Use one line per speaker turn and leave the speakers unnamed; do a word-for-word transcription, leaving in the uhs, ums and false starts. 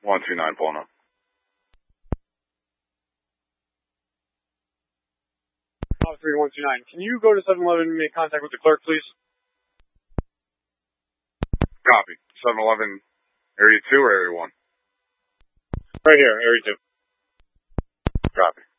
one two nine pulling up.
Officer three one two nine, can you go to seven eleven and make contact with the clerk, please?
Copy. seven eleven, area two or area one?
Right here, area two.
Copy.